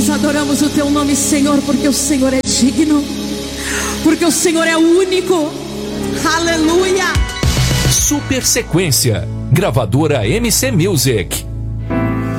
Nós adoramos o teu nome, Senhor, porque o Senhor é digno, porque o Senhor é único. Aleluia. Super Sequência, gravadora MC Music.